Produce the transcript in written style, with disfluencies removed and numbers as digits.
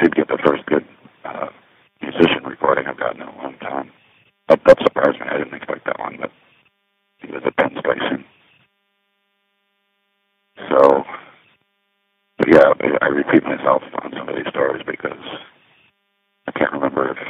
did get the first good musician recording I've gotten in a long time. That surprised me. I didn't expect that one, but he was a Ben Spicer. So, but yeah, I repeat myself on some of these stories because I can't remember if